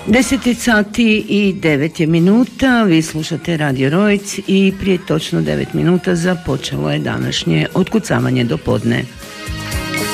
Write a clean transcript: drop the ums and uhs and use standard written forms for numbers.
10 sati i 9 je minuta, vi slušate Radio Rojc i prije točno 9 minuta započelo je današnje otkucavanje do podne.